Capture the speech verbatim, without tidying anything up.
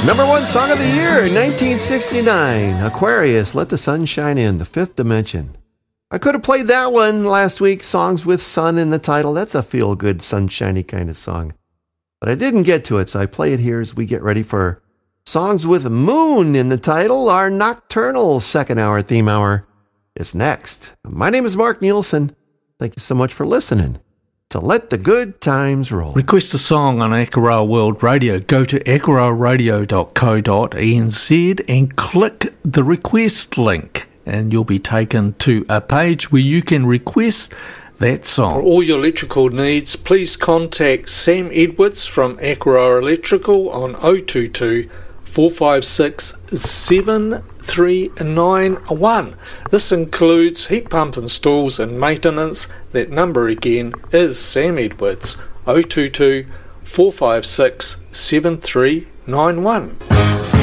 Number one song of the year, nineteen sixty-nine, Aquarius, Let the Sun Shine In, The Fifth Dimension. I could have played that one last week, songs with sun in the title. That's a feel-good, sunshiny kind of song. But I didn't get to it, so I play it here as we get ready for songs with moon in the title. Our nocturnal second hour theme hour is next. My name is Mark Nielsen. Thank you so much for listening to Let the Good Times Roll. Request a song on Akara World Radio. Go to akara radio dot co dot n z and click the request link, and you'll be taken to a page where you can request that song. For all your electrical needs, please contact Sam Edwards from Akara Electrical on oh two two, four five six, seven three nine one. This includes heat pump installs and maintenance. That number again is Sam Edwards, oh two two, four five six, seven three nine one.